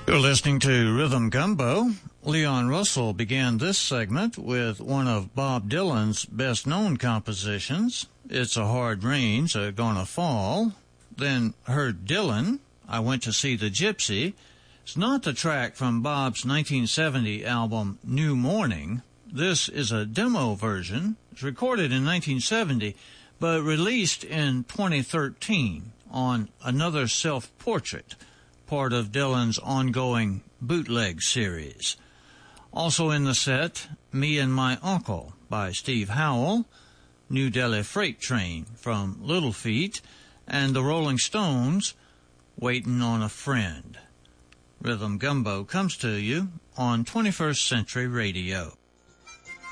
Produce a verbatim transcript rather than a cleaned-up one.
You're listening to Rhythm Gumbo. Leon Russell began this segment with one of Bob Dylan's best-known compositions, It's a Hard Rain's a Gonna Fall. Then heard Dylan, I Went to See the Gypsy. It's not the track from Bob's nineteen seventy album New Morning. This is a demo version. It's recorded in nineteen seventy, but released in twenty thirteen on Another Self-Portrait, part of Dylan's ongoing bootleg series. Also in the set, Me and My Uncle by Steve Howell, New Delhi Freight Train from Little Feat, and the Rolling Stones, Waitin' on a Friend. Rhythm Gumbo comes to you on twenty-first Century Radio.